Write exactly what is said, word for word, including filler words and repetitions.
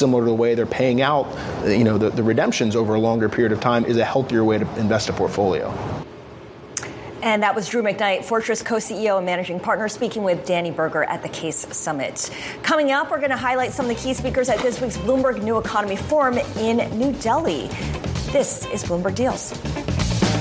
similar to the way they're paying out, you know, the, the redemptions over a longer period of time, is a healthier way to invest a portfolio. And that was Drew McKnight, Fortress co-C E O and managing partner, speaking with Danny Berger at the CASE Summit. Coming up, we're going to highlight some of the key speakers at this week's Bloomberg New Economy Forum in New Delhi. This is Bloomberg Deals.